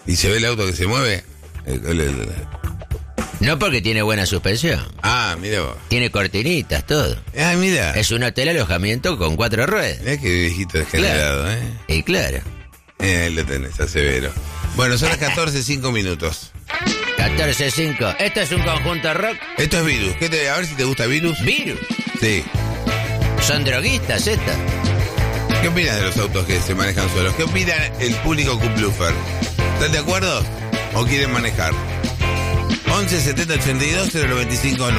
¿Y se ve el auto que se mueve? No, porque tiene buena suspensión. Ah, mira vos. Tiene cortinitas, todo. Ah, mira. Es un hotel alojamiento con 4 ruedas. Mirá qué viejito degenerado, Claro. Y claro. Ahí lo tenés, a Severo. Bueno, son las 14:05 minutos. 14.5. ¿Esto es un conjunto rock? Esto es Virus. A ver si te gusta Virus. ¿Virus? Sí. ¿Son droguistas estas? ¿Qué opinas de los autos que se manejan solos? ¿Qué opina el público Kupluffer? ¿Están de acuerdo? ¿O quieren manejar? 11 70 82 095 9.